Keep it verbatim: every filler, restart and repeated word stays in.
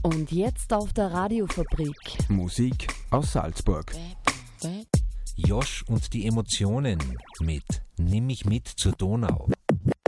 Und jetzt auf der Radiofabrik. Musik aus Salzburg. Josh und die Emotionen mit Nimm mich mit zur Donau.